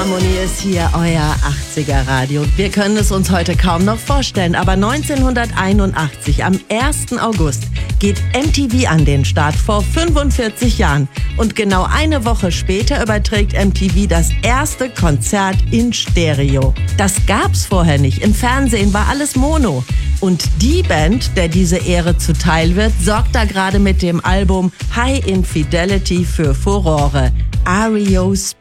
Harmony ist hier, euer 80er Radio. Wir können es uns heute kaum noch vorstellen, aber 1981, am 1. August, geht MTV an den Start, vor 45 Jahren. Und genau eine Woche später überträgt MTV das erste Konzert in Stereo. Das gab's vorher nicht. Im Fernsehen war alles Mono. Und die Band, der diese Ehre zuteil wird, sorgt da gerade mit dem Album High Infidelity für Furore. REO Speed.